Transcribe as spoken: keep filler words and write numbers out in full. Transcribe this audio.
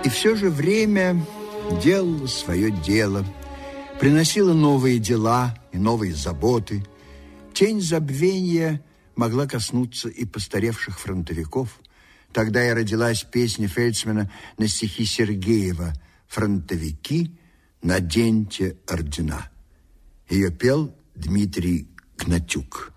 И все же время делало свое дело, приносило новые дела и новые заботы. Тень забвения могла коснуться и постаревших фронтовиков. Тогда и родилась песня Фельдсмана на стихи Сергеева «Фронтовики, наденьте ордена». Ее пел Дмитрий Гнатюк.